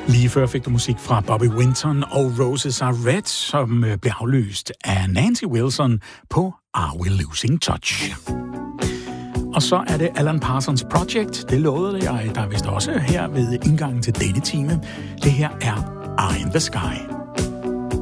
Lige før fik du musik fra Bobby Winton og Roses Are Red, som blev afløst af Nancy Wilson på Are We Losing Touch. Og så er det Alan Parsons Project. Det lovede jeg, der er vist også her ved indgangen til denne time. Det her er Eye in the Sky.